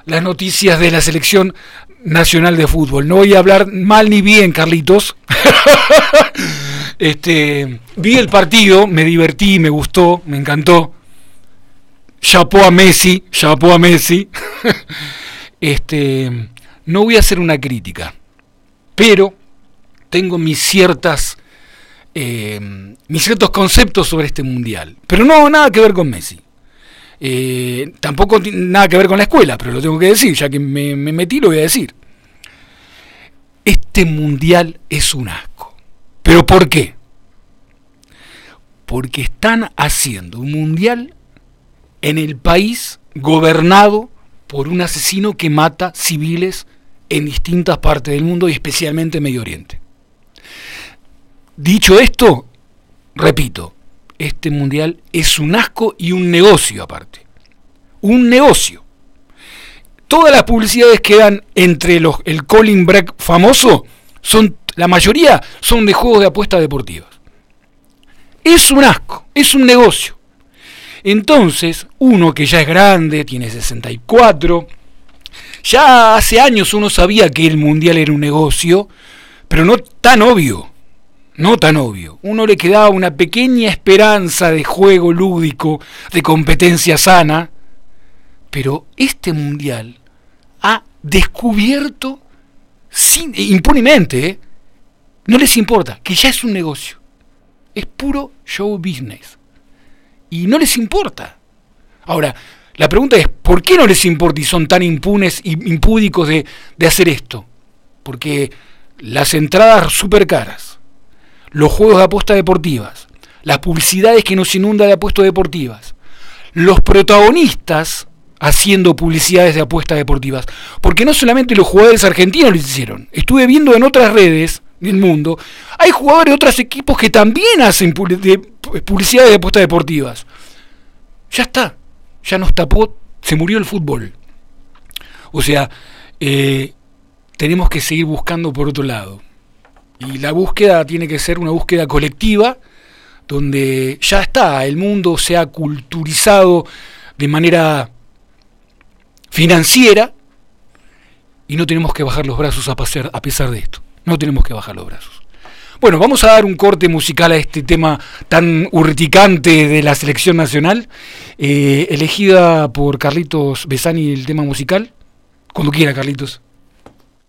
las noticias de la selección nacional de fútbol. No voy a hablar mal ni bien, Carlitos. Vi el partido, me divertí, me gustó, me encantó. Chapó a Messi. No voy a hacer una crítica, pero tengo mis ciertos conceptos sobre este mundial. Pero no, nada que ver con Messi. Tampoco nada que ver con la escuela, pero lo tengo que decir, ya que me metí, lo voy a decir. Este mundial es un asco. ¿Pero por qué? Porque están haciendo un mundial en el país gobernado por un asesino que mata civiles en distintas partes del mundo y especialmente en Medio Oriente. Dicho esto, repito, este mundial es un asco y un negocio aparte. Un negocio. Todas las publicidades que dan entre el calling break famoso, la mayoría son de juegos de apuestas deportivas. Es un asco, es un negocio. Entonces, uno que ya es grande, tiene 64, ya hace años uno sabía que el mundial era un negocio, pero no tan obvio. No tan obvio. Uno le quedaba una pequeña esperanza de juego lúdico, de competencia sana, pero este mundial ha descubierto impunemente, no les importa, que ya es un negocio. Es puro show business. Y no les importa. Ahora, la pregunta es, ¿por qué no les importa y son tan impunes y impúdicos de hacer esto? Porque las entradas súper caras, los juegos de apuestas deportivas, las publicidades que nos inunda de apuestas deportivas, los protagonistas haciendo publicidades de apuestas deportivas, porque no solamente los jugadores argentinos lo hicieron, estuve viendo en otras redes del mundo, hay jugadores de otros equipos que también hacen publicidades de apuestas deportivas. Ya está, ya nos tapó, se murió el fútbol. O sea, tenemos que seguir buscando por otro lado. Y la búsqueda tiene que ser una búsqueda colectiva, donde ya está, el mundo se ha culturizado de manera financiera y no tenemos que bajar los brazos a pesar de esto. No tenemos que bajar los brazos. Bueno, vamos a dar un corte musical a este tema tan urticante de la selección nacional, elegida por Carlitos Besani el tema musical. Cuando quiera, Carlitos.